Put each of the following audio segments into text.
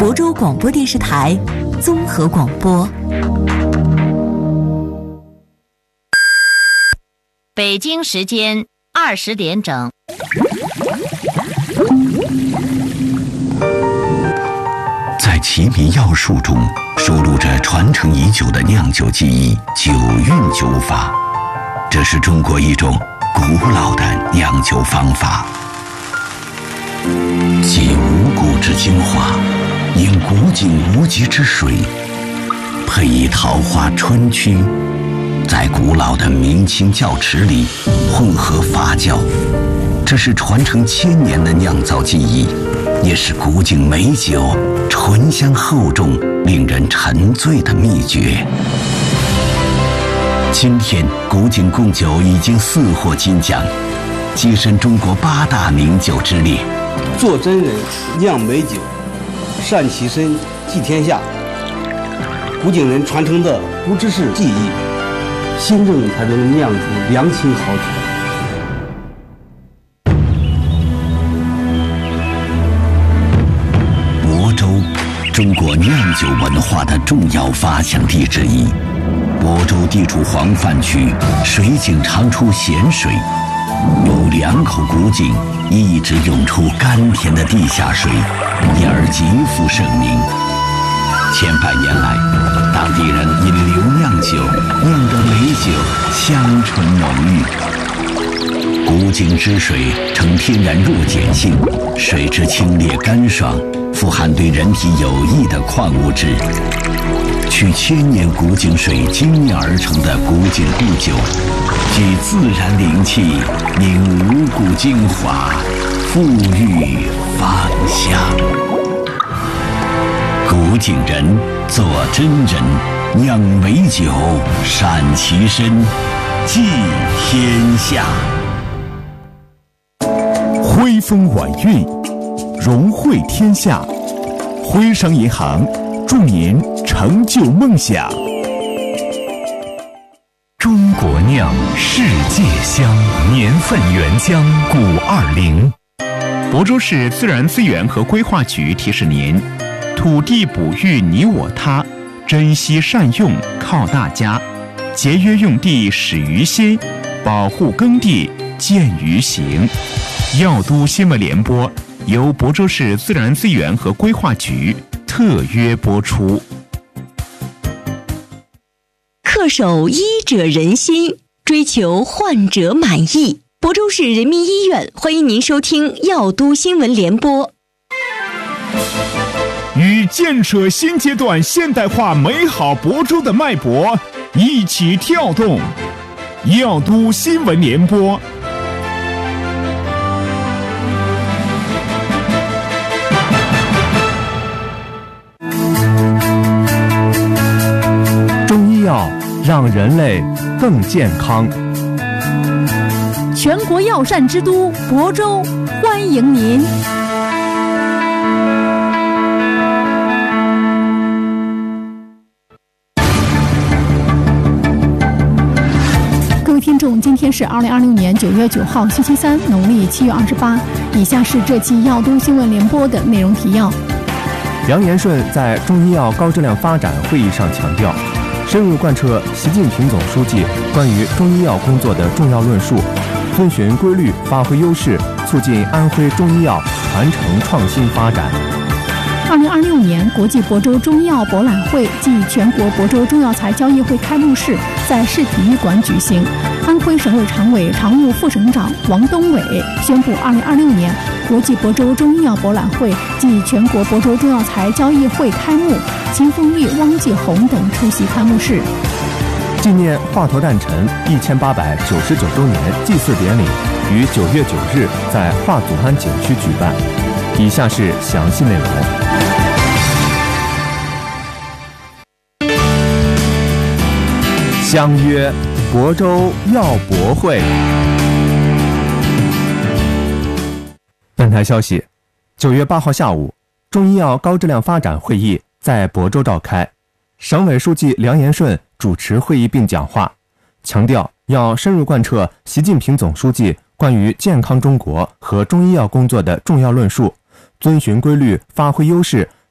亳州广播电视台综合广播。 北京时间20点整。 在齐民药术中收录着传承已久的酿酒技艺——九韵酒法。这是中国一种古老的酿酒方法，集五谷之精华，饮古井无极之水，配以桃花春曲，在古老的明清窖池里混合发酵。这是传承1000年的酿造技艺，也是古井美酒醇香厚重、令人沉醉的秘诀。今天，古井贡酒已经4获金奖，跻身中国8大名酒之列。 做真人，酿美酒，善其身，济天下。古井人传承的不只是技艺，心正才能酿出良情好酒。 亳州，中国酿酒文化的重要发祥地之一。亳州地处黄泛区，水井常出咸水，有2口古井一直涌出甘甜的地下水，因而极负盛名。千百年来，当地人因流酿酒，酿得美酒香醇浓郁。古井之水呈天然弱碱性，水质清冽干爽，富含对人体有益的矿物质。取1000年古井水精炼而成的古井贡酒，集自然灵气，凝五谷精华，馥郁芳香。古井人做真人，酿美酒，善其身，济天下。 徽风晚韵，荣汇天下。徽商银行祝您成就梦想。中国酿，世界香，年份原浆520。亳州市自然资源和规划局提示您：土地哺育你我他，珍惜善用靠大家，节约用地始于心，保护耕地见于行。药都新闻联播由亳州市自然资源和规划局特约播出。 恪守医者仁心，追求患者满意。亳州市人民医院欢迎您收听药都新闻联播。 与建设新阶段现代化美好亳州的脉搏一起跳动，药都新闻联播。中医药让人类更健康。 全国药膳之都亳州，欢迎您。各位听众，今天是2026年9月9号，星期三，农历7月28。以下是这期药都新闻联播的内容提要。 梁延顺在中医药高质量发展会议上强调，深入贯彻习近平总书记关于中医药工作的重要论述，遵循规律，发挥优势，促进安徽中医药传承创新发展。 2026年国际亳州中医药博览会暨全国亳州中药材交易会开幕式在市体育馆举行。安徽省委常委、常务副省长王东伟宣布，2026年国际亳州中医药博览会暨全国亳州中药材交易会开幕，秦凤玉、汪继红等出席开幕式。 纪念华佗诞辰1899周年祭祀典礼于9月9日在华祖庵景区举办。以下是详细内容。相约亳州药博会。本台消息，9月8号下午，中医药高质量发展会议在亳州召开，省委书记梁延顺主持会议并讲话，强调要深入贯彻习近平总书记关于健康中国和中医药工作的重要论述，遵循规律，发挥优势，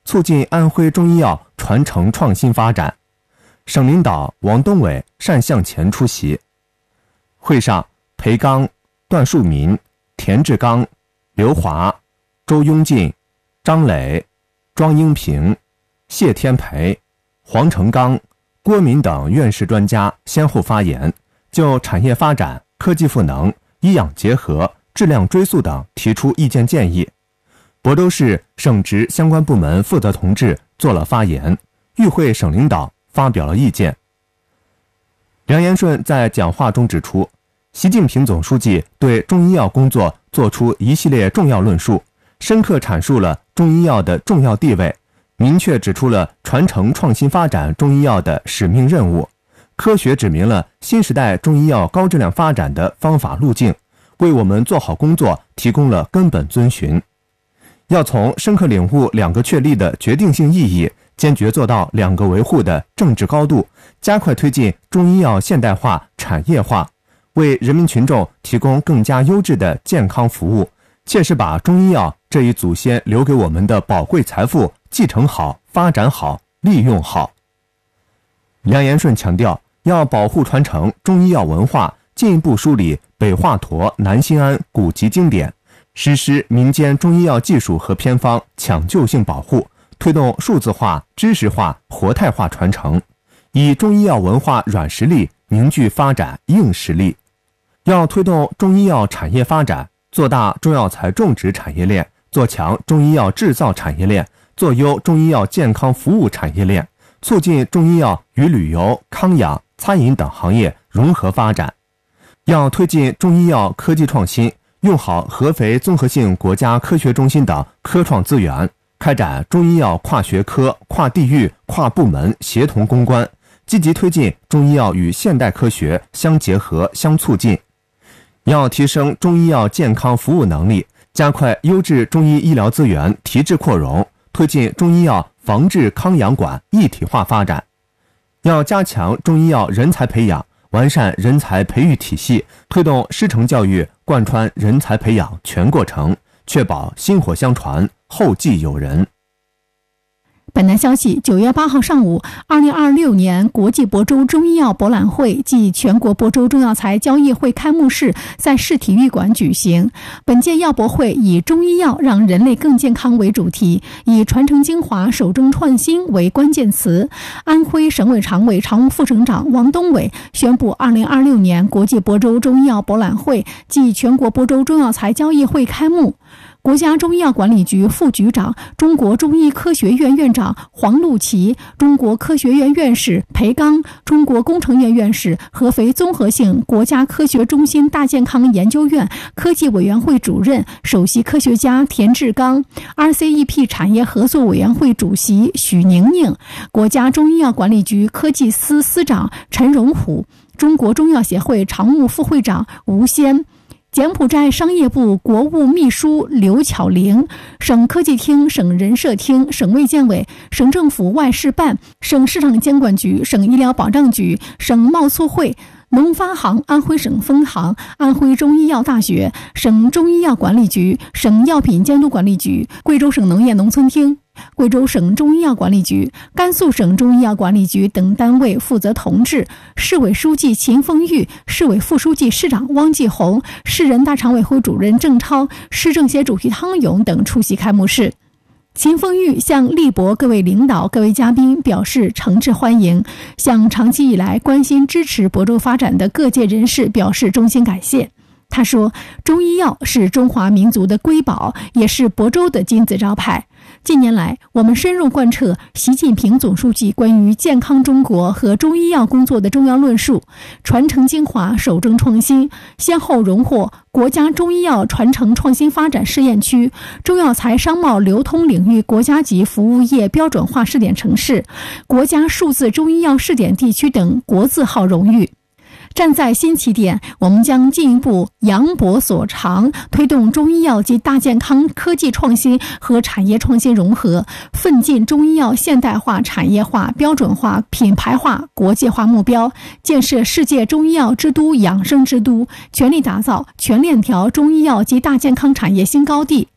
促进安徽中医药传承创新发展。省领导王东伟单向前出席。会上，裴刚、段树民、田志刚、刘华、周雍进、张磊、庄英平、谢天培、黄成刚、郭敏等院士专家先后发言，就产业发展、科技赋能、医养结合、质量追溯等提出意见建议。亳州市省直相关部门负责同志做了发言，与会省领导发表了意见。梁延顺在讲话中指出，习近平总书记对中医药工作作出一系列重要论述，深刻阐述了中医药的重要地位，明确指出了传承创新发展中医药的使命任务，科学指明了新时代中医药高质量发展的方法路径，为我们做好工作提供了根本遵循。要从深刻领悟两个确立的决定性意义，坚决做到两个维护的政治高度，加快推进中医药现代化、产业化，为人民群众提供更加优质的健康服务，切实把中医药这一祖先留给我们的宝贵财富继承好、发展好、利用好。梁延顺强调，要保护传承中医药文化，进一步梳理北华佗、南新安古籍经典，实施民间中医药技术和偏方抢救性保护，推动数字化、知识化、活态化传承，以中医药文化软实力凝聚发展硬实力。要推动中医药产业发展，做大中药材种植产业链，做强中医药制造产业链，做优中医药健康服务产业链，促进中医药与旅游、康养、餐饮等行业融合发展。要推进中医药科技创新，用好合肥综合性国家科学中心等科创资源，开展中医药跨学科、跨地域、跨部门协同攻关，积极推进中医药与现代科学相结合、相促进。要提升中医药健康服务能力，加快优质中医医疗资源提质扩容，推进中医药防治康养管一体化发展。要加强中医药人才培养，完善人才培育体系，推动师承教育贯穿人才培养全过程，确保薪火相传、后继有人。 本台消息，9月8号上午，2026年国际亳州中医药博览会暨全国亳州中药材交易会开幕式在市体育馆举行。本届药博会以中医药让人类更健康为主题，以传承精华、守正创新为关键词。安徽省委常委、常务副省长王东伟宣布2026年国际亳州中医药博览会暨全国亳州中药材交易会开幕。国家中医药管理局副局长、中国中医科学院院长黄路奇、中国科学院院士裴刚、中国工程院院士、合肥综合性国家科学中心大健康研究院科技委员会主任、首席科学家田志刚、RCEP 产业合作委员会主席许宁宁、国家中医药管理局科技司司长陈荣虎、中国中药协会常务副会长吴先、柬埔寨商业部国务秘书刘巧玲、省科技厅、省人社厅、省卫健委、省政府外事办、省市场监管局、省医疗保障局、省贸促会、农发行安徽省分行、安徽中医药大学、省中医药管理局、省药品监督管理局、贵州省农业农村厅、贵州省中医药管理局、甘肃省中医药管理局等单位负责同志，市委书记秦凤玉、市委副书记、市长汪继红、市人大常委会主任郑超、市政协主席汤勇等出席开幕式。秦凤玉向力博各位领导、各位嘉宾表示诚挚欢迎，向长期以来关心支持亳州发展的各界人士表示衷心感谢。他说，中医药是中华民族的瑰宝，也是亳州的金字招牌。近年来，我们深入贯彻习近平总书记关于健康中国和中医药工作的重要论述，传承精华、守正创新，先后荣获国家中医药传承创新发展试验区、中药材商贸流通领域国家级服务业标准化试点城市、国家数字中医药试点地区等国字号荣誉。站在新起点，我们将进一步扬博所长，推动中医药及大健康科技创新和产业创新融合，奋进中医药现代化、产业化、标准化、品牌化、国际化目标，建设世界中医药之都、养生之都，全力打造全链条中医药及大健康产业新高地。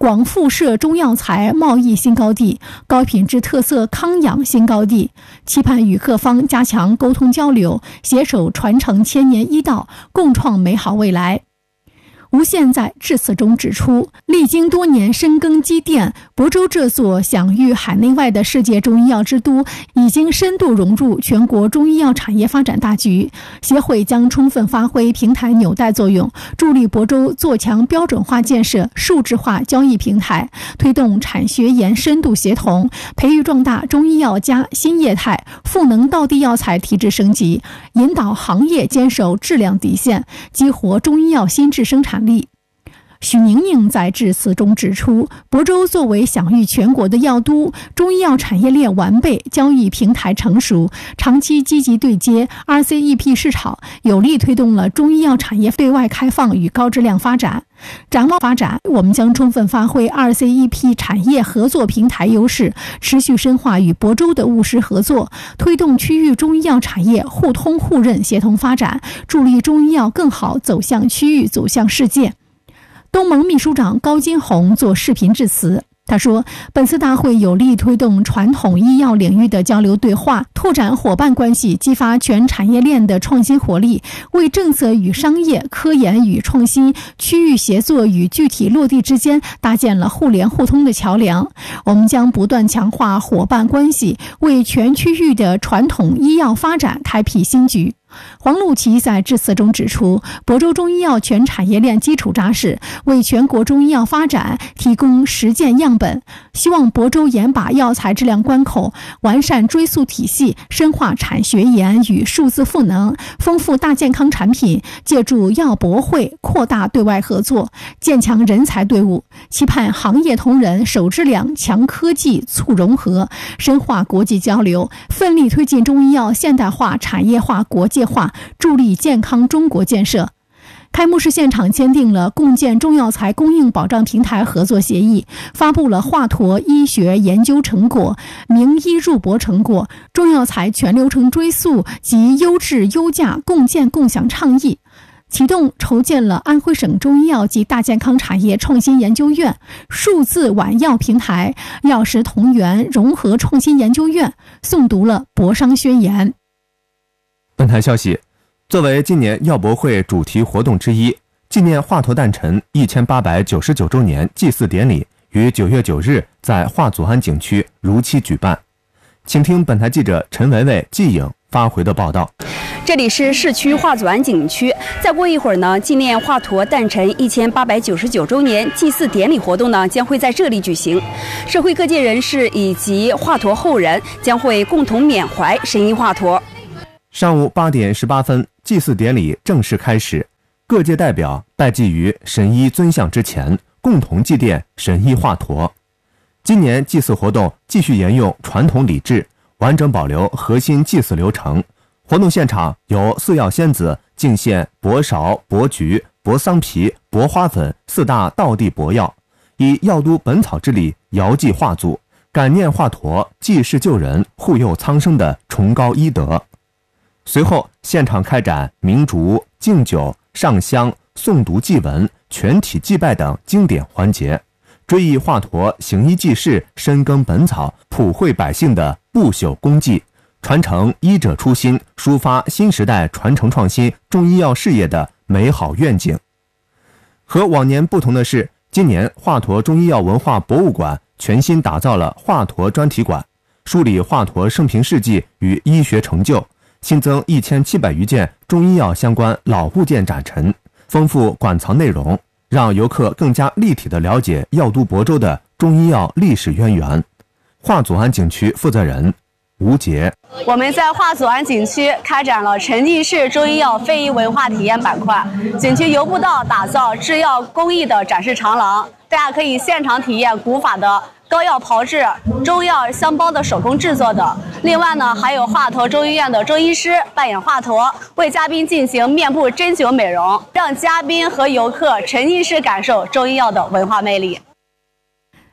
广辐射中药材贸易新高地、高品质特色康养新高地，期盼与各方加强沟通交流，携手传承千年医道，共创美好未来。吴宪在致辞中指出，历经多年深耕积淀，亳州这座享誉海内外的世界中医药之都，已经深度融入全国中医药产业发展大局。协会将充分发挥平台纽带作用，助力亳州做强标准化建设、数字化交易平台，推动产学研深度协同，培育壮大中医药加新业态，赋能道地药材提质升级，引导行业坚守质量底线，激活中医药新质生产力。许宁宁在致辞中指出，亳州作为享誉全国的药都，中医药产业链完备，交易平台成熟，长期积极对接 RCEP 市场，有力推动了中医药产业对外开放与高质量发展。展望发展，我们将充分发挥 RCEP 产业合作平台优势，持续深化与亳州的务实合作，推动区域中医药产业互通互认协同发展，助力中医药更好走向区域，走向世界。东盟秘书长高金红做视频致辞，他说，本次大会有力推动传统医药领域的交流对话，拓展伙伴关系，激发全产业链的创新活力，为政策与商业、科研与创新、区域协作与具体落地之间搭建了互联互通的桥梁。我们将不断强化伙伴关系，为全区域的传统医药发展开辟新局。黄路奇在致辞中指出，亳州中医药全产业链基础扎实，为全国中医药发展提供实践样本。希望亳州严把药材质量关口，完善追溯体系，深化产学研与数字赋能，丰富大健康产品，借助药博会扩大对外合作，建强人才队伍。期盼行业同仁守质量、强科技、促融合，深化国际交流，奋力推进中医药现代化、产业化、国际化，助力健康中国建设。开幕式现场签订了共建中药材供应保障平台合作协议，发布了华佗医学研究成果、名医入亳成果、中药材全流程追溯及优质优价共建共享倡议，启动筹建了安徽省中医药及大健康产业创新研究院、数字晚药平台、药食同源融合创新研究院，诵读了亳商宣言。 本台消息，作为今年药博会主题活动之一，纪念华佗诞辰1899周年祭祀典礼于9月9日在华祖庵景区如期举办。请听本台记者陈维维、季颖发回的报道。 这里是市区华祖庵景区，再过一会儿呢，纪念华佗诞辰1899周年祭祀典礼活动呢将会在这里举行。社会各界人士以及华佗后人将会共同缅怀神医华佗。 上午8点18分，祭祀典礼正式开始，各界代表拜祭于神医尊像之前，共同祭奠神医华佗。今年祭祀活动继续沿用传统礼制，完整保留核心祭祀流程。活动现场由四药仙子敬献柏芍、柏菊、柏桑皮、柏花粉4大道地柏药，以药都本草之礼遥祭华祖，感念华佗济世救人、护佑苍生的崇高医德。随后，现场开展鸣烛、敬酒、上香、诵读祭文、全体祭拜等经典环节，追忆华佗行医济世、深耕本草、普惠百姓的不朽功绩，传承医者初心、抒发新时代传承创新中医药事业的美好愿景。和往年不同的是，今年华佗中医药文化博物馆全新打造了华佗专题馆，梳理华佗生平事迹与医学成就，新增1700余件中医药相关老物件展陈，丰富馆藏内容，让游客更加立体地了解药都亳州的中医药历史渊源。华祖庵景区负责人吴杰， 我们在华祖庵景区开展了沉浸式中医药非遗文化体验板块，景区由步道打造制药工艺的展示长廊，大家可以现场体验古法的膏药炮制、中药香包的手工制作的。另外呢，还有华佗中医院的中医师扮演华佗，为嘉宾进行面部针灸美容，让嘉宾和游客沉浸式感受中医药的文化魅力。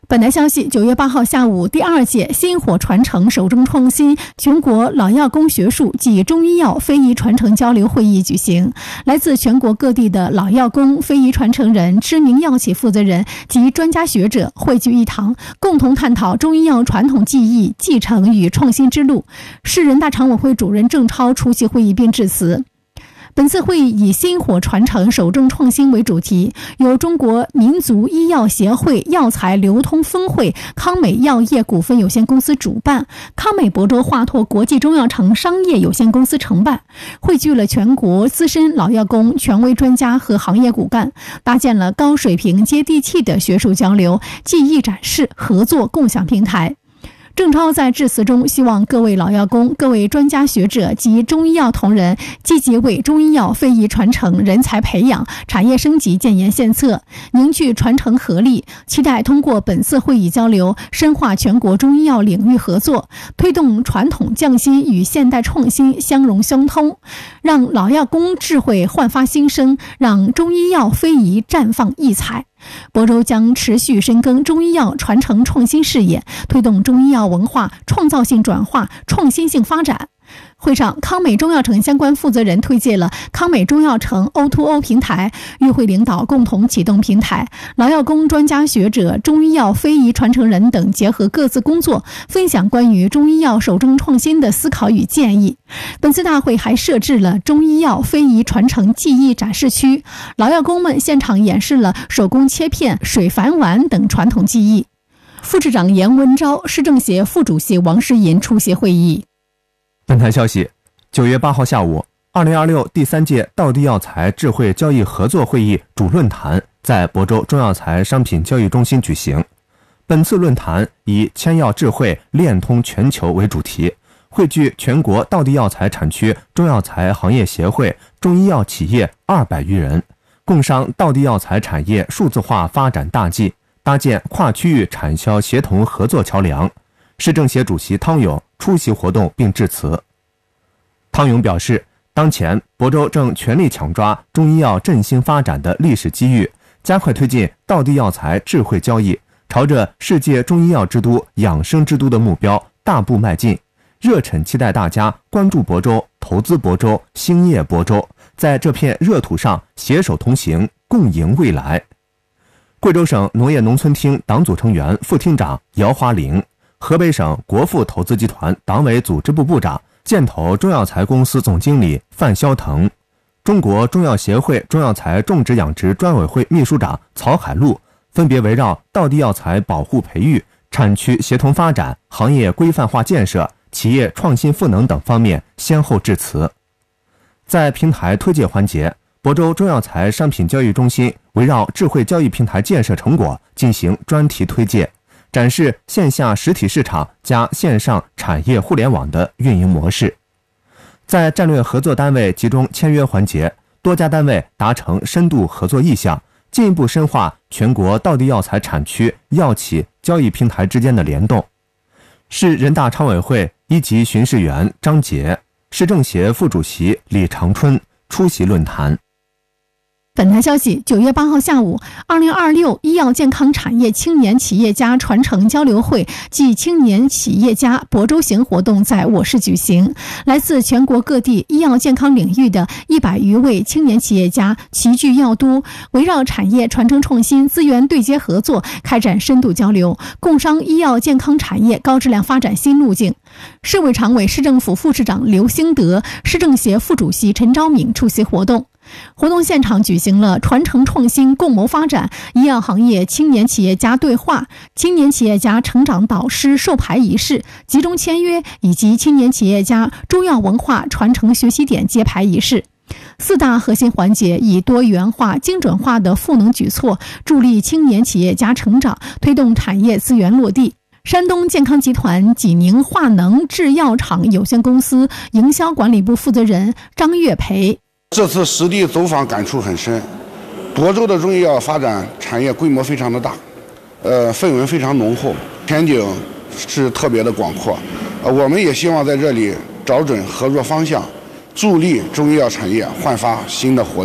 本台消息，9月8号下午，第2届薪火传承守正创新全国老药工学术及中医药非遗传承交流会议举行。来自全国各地的老药工、非遗传承人、知名药企负责人及专家学者汇聚一堂，共同探讨中医药传统技艺继承与创新之路。市人大常委会主任郑超出席会议并致辞。本次会议以薪火传承守正创新为主题，由中国民族医药协会药材流通分会康美药业股份有限公司主办，康美亳州华拓国际中药城商业有限公司承办，汇聚了全国资深老药工、权威专家和行业骨干，搭建了高水平接地气的学术交流、技艺展示、合作共享平台。郑超在致辞中希望各位老药工、各位专家学者及中医药同仁积极为中医药非遗传承、人才培养、产业升级建言献策，凝聚传承合力，期待通过本次会议交流，深化全国中医药领域合作，推动传统匠心与现代创新相融相通，让老药工智慧焕发新生，让中医药非遗绽放异彩。亳州将持续深耕中医药传承创新事业，推动中医药文化创造性转化、创新性发展。会上，康美中药城相关负责人推介了康美中药城 O2O 平台，与会领导共同启动平台，老药工、专家学者、中医药非遗传承人等结合各自工作，分享关于中医药守正创新的思考与建议。本次大会还设置了中医药非遗传承技艺展示区，老药工们现场演示了手工切片、水矾丸等传统技艺。副市长严文昭、市政协副主席王诗银出席会议。 本台消息，9月8号下午，2026第3届道地药材智慧交易合作会议主论坛在亳州中药材商品交易中心举行。本次论坛以千药智慧链通全球为主题，汇聚全国道地药材产区中药材行业协会、中医药企业200余人，共商道地药材产业数字化发展大计，搭建跨区域产销协同合作桥梁。市政协主席汤勇出席活动并致辞。汤勇表示，当前亳州正全力抢抓中医药振兴发展的历史机遇，加快推进道地药材智慧交易，朝着世界中医药之都、养生之都的目标大步迈进。热忱期待大家关注亳州、投资亳州、兴业亳州，在这片热土上携手同行，共赢未来。贵州省农业农村厅党组成员、副厅长姚华玲，河北省国富投资集团党委组织部部长、建投中药材公司总经理范肖腾，中国中药协会中药材种植养殖专委会秘书长曹海璐，分别围绕道地药材保护培育、产区协同发展、行业规范化建设、企业创新赋能等方面先后致辞。在平台推介环节，亳州中药材商品交易中心围绕智慧交易平台建设成果进行专题推介，展示线下实体市场加线上产业互联网的运营模式。在战略合作单位集中签约环节，多家单位达成深度合作意向，进一步深化全国道地药材产区药企交易平台之间的联动。市人大常委会1级巡视员张杰、市政协副主席李长春出席论坛。 本台消息，9月8号下午，2026医药健康产业青年企业家传承交流会暨青年企业家亳州行活动在我市举行。来自全国各地医药健康领域的100余位青年企业家齐聚药都，围绕产业传承创新、资源对接合作开展深度交流，共商医药健康产业高质量发展新路径。市委常委、市政府副市长刘兴德、市政协副主席陈昭敏出席活动。活动现场举行了传承创新共谋发展医药行业青年企业家对话、青年企业家成长导师授牌仪式、集中签约以及青年企业家中药文化传承学习点揭牌仪式。4大核心环节以多元化、精准化的赋能举措，助力青年企业家成长，推动产业资源落地。山东健康集团济宁化能制药厂有限公司营销管理部负责人张月培， 这次实地走访感触很深，亳州的中医药发展产业规模非常的大，氛围非常浓厚，前景是特别的广阔。我们也希望在这里找准合作方向，助力中医药产业焕发新的活力。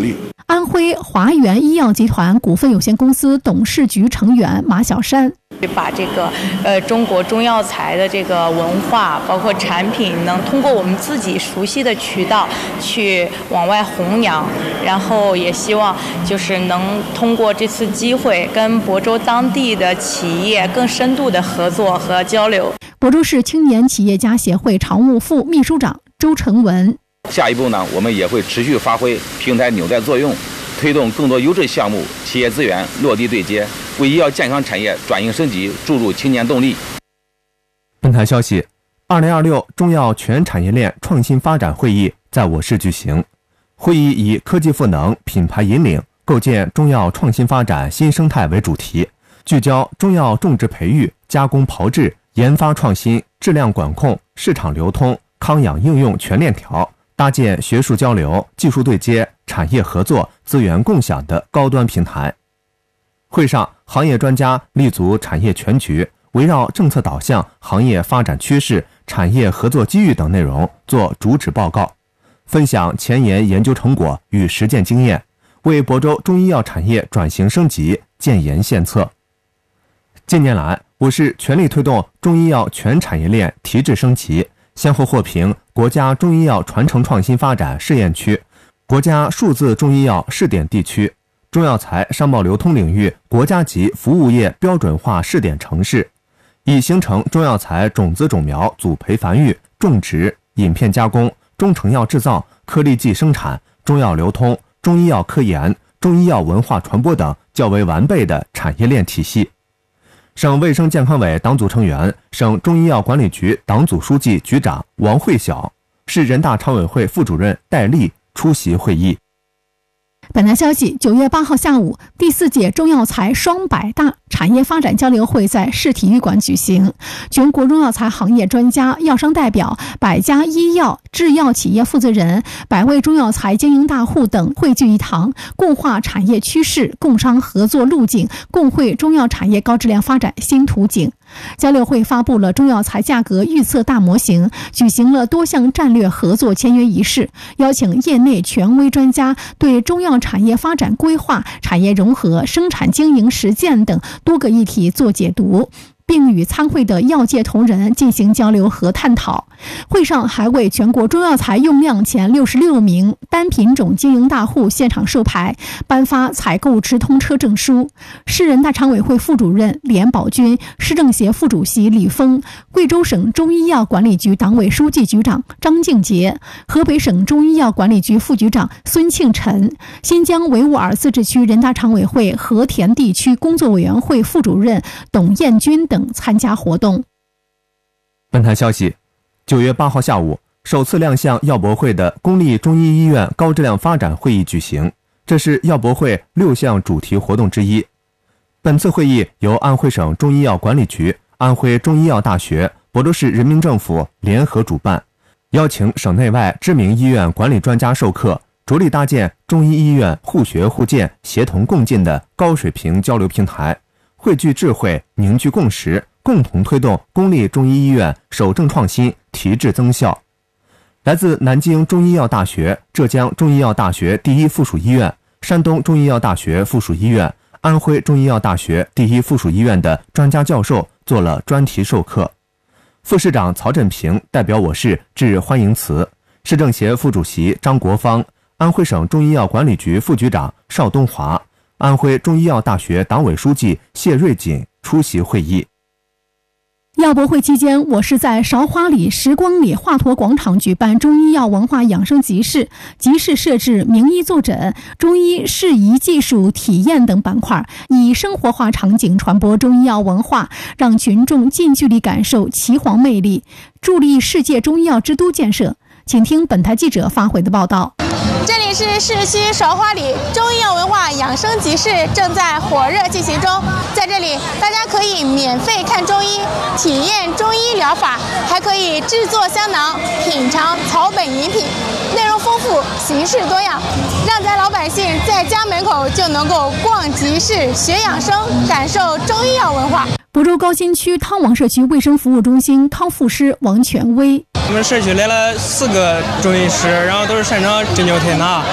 安徽华源医药集团股份有限公司董事局成员马小山。 把这个中国中药材的这个文化，包括产品，能通过我们自己熟悉的渠道去往外弘扬，然后也希望就是能通过这次机会跟亳州当地的企业更深度的合作和交流。 亳州市青年企业家协会常务副秘书长周成文。 下一步呢，我们也会持续发挥平台纽带作用，推动更多优质项目、企业资源落地对接，为医药健康产业转型升级注入青年动力。 本台消息，2026中药全产业链创新发展会议在我市举行。会议以科技赋能、品牌引领，构建中药创新发展新生态为主题，聚焦中药种植培育、加工炮制、研发创新、质量管控、市场流通、康养应用全链条，搭建学术交流、技术对接、产业合作、资源共享的高端平台。会上，行业专家立足产业全局，围绕政策导向、行业发展趋势、产业合作机遇等内容做主旨报告，分享前沿研究成果与实践经验，为亳州中医药产业转型升级建言献策。近年来，我市全力推动中医药全产业链提质升级，先后获评国家中医药传承创新发展试验区、国家数字中医药试点地区、中药材商贸流通领域国家级服务业标准化试点城市，已形成中药材种子种苗组培繁育、种植、饮片加工、中成药制造、颗粒剂生产、中药流通、中医药科研、中医药文化传播等较为完备的产业链体系。省卫生健康委党组成员、省中医药管理局党组书记、局长王慧晓，市人大常委会副主任戴笠出席会议。 本台消息，9月8号下午，第4届中药材双百大产业发展交流会在市体育馆举行。全国中药材行业专家、药商代表、100家医药制药企业负责人、100位中药材经营大户等汇聚一堂，共话产业趋势、共商合作路径，共绘中药产业高质量发展新图景。交流会发布了中药材价格预测大模型，举行了多项战略合作签约仪式，邀请业内权威专家对中药产业发展规划、产业融合、生产经营实践等多个议题做解读，并与参会的药界同仁进行交流和探讨。会上还为全国中药材用量前66名单品种经营大户现场授牌，颁发采购直通车证书。市人大常委会副主任连宝军、市政协副主席李峰、贵州省中医药管理局党委书记局长张敬杰、河北省中医药管理局副局长孙庆晨、新疆维吾尔自治区人大常委会和田地区工作委员会副主任董彦军等参加活动。 本台消息，9月8号下午，首次亮相药博会的公立中医医院高质量发展会议举行，这是药博会6项主题活动之一。本次会议由安徽省中医药管理局、安徽中医药大学、亳州市人民政府联合主办，邀请省内外知名医院管理专家授课，着力搭建中医医院互学互鉴、协同共进的高水平交流平台，汇聚智慧，凝聚共识，共同推动公立中医医院守正创新、提质增效。来自南京中医药大学、浙江中医药大学第一附属医院、山东中医药大学附属医院、安徽中医药大学第一附属医院的专家教授做了专题授课。副市长曹振平代表我市致欢迎词，市政协副主席张国芳、安徽省中医药管理局副局长邵东华、安徽中医药大学党委书记谢瑞锦出席会议。 药博会期间，我市在韶华里、时光里华佗广场举办中医药文化养生集市，集市设置名医坐诊、中医适宜技术体验等板块，以生活化场景传播中医药文化，让群众近距离感受岐黄魅力，助力世界中医药之都建设。请听本台记者发回的报道。 这里是市区韶华里中医药文化养生集市正在火热进行中，在这里大家可以免费看中医、体验中医疗法，还可以制作香囊、品尝草本饮品，内容丰富，形式多样，让咱老百姓在家门口就能够逛集市、学养生，感受中医药文化。 亳州高新区汤王社区卫生服务中心康复师王权威： 我们社区来了4个中医师，然后都是擅长针灸推拿，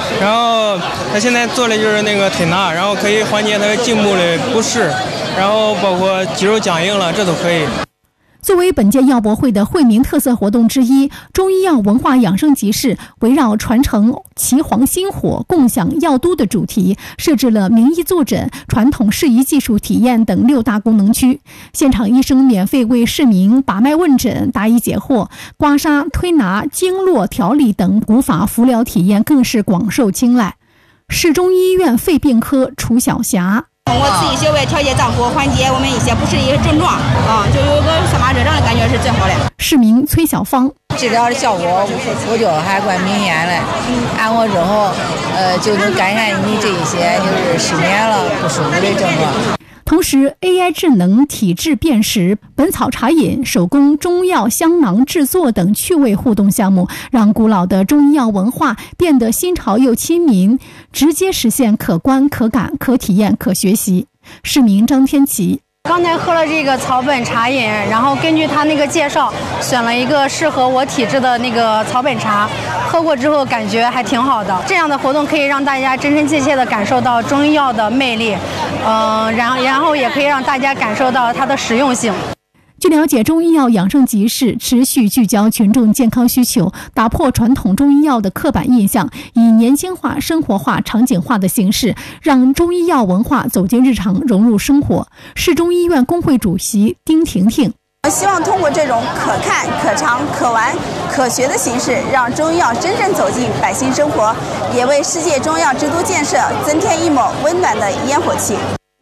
然后他现在做的就是那个推拿，然后可以缓解他颈部的不适，然后包括肌肉僵硬了，这都可以。 作为本届药博会的惠民特色活动之一，中医药文化养生集市围绕传承岐黄心火、共享药都的主题，设置了名医坐诊、传统适宜技术体验等6大功能区。现场医生免费为市民把脉问诊、答疑解惑，刮痧、推拿、经络调理等古法服疗体验更是广受青睐。市中医院肺病科楚小霞。 通过刺激穴位调节脏腑，缓解我们一些不适的一些症状就有个散发热胀的感觉是最好的。 市民崔小芳， 治疗的效果不就还怪明显嘞，按摩之后就能改善你这一些就是失眠了不舒服的症状。 同时 AI 智能体质辨识、本草茶饮、手工中药香囊制作等趣味互动项目，让古老的中医药文化变得新潮又亲民，直接实现可观、可感、可体验、可学习。市民张天琪， 刚才喝了这个草本茶饮，然后根据他那个介绍选了一个适合我体质的那个草本茶，喝过之后感觉还挺好的。这样的活动可以让大家真真切切地感受到中医药的魅力，然后也可以让大家感受到它的实用性。 据了解，中医药养生集市持续聚焦群众健康需求，打破传统中医药的刻板印象，以年轻化、生活化、场景化的形式，让中医药文化走进日常，融入生活。市中医院工会主席丁婷婷， 希望通过这种可看、可尝、可玩、可学的形式，让中医药真正走进百姓生活，也为世界中药之都建设增添一抹温暖的烟火气。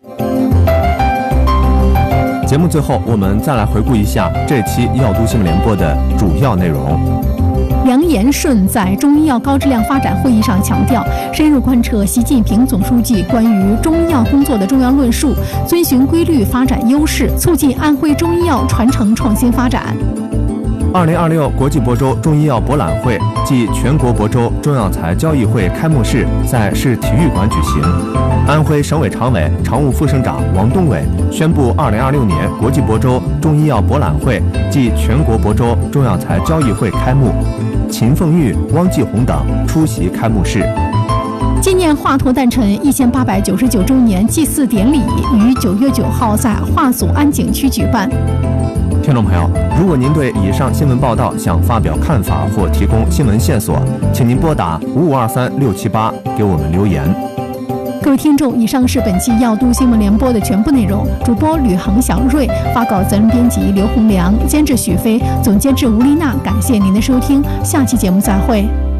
节目最后，我们再来回顾一下这期药都新闻联播的主要内容。 梁延顺在中医药高质量发展会议上强调，深入贯彻习近平总书记关于中医药工作的重要论述，遵循规律发展优势，促进安徽中医药传承创新发展。 2026国际亳州中医药博览会暨全国亳州中药材交易会开幕式在市体育馆举行。安徽省委常委、常务副省长王东伟宣布，2026年国际亳州中医药博览会暨全国亳州中药材交易会开幕，秦凤玉、汪继红等出席开幕式。 纪念华佗诞辰1899周年祭祀典礼于9月9号在华祖安景区举办。 听众朋友，如果您对以上新闻报道想发表看法或提供新闻线索，请您拨打5523678给我们留言。 各位听众，以上是本期药都新闻联播的全部内容。主播吕恒、小瑞，发稿责任编辑刘洪良，监制许飞，总监制吴丽娜。感谢您的收听，下期节目再会。